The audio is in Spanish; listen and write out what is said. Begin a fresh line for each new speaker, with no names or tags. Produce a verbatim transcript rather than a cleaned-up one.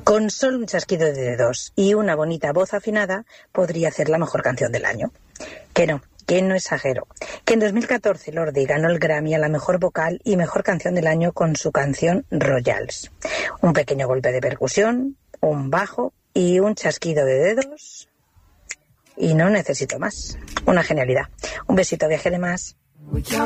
Con solo un chasquido de dedos y una bonita voz afinada, podría ser la mejor canción del año. Que no, que no exagero. Que en dos mil catorce Lordi ganó el Grammy a la mejor vocal y mejor canción del año con su canción Royals. Un pequeño golpe de percusión, un bajo y un chasquido de dedos. Y no necesito más. Una genialidad. Un besito, viajere más.